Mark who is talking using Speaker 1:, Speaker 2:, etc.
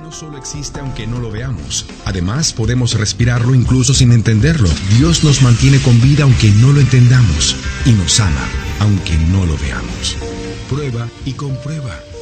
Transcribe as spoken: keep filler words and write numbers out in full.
Speaker 1: no solo existe aunque no lo veamos. Además, podemos respirarlo incluso sin entenderlo. Dios nos mantiene con vida aunque no lo entendamos y nos ama aunque no lo veamos. Prueba y comprueba.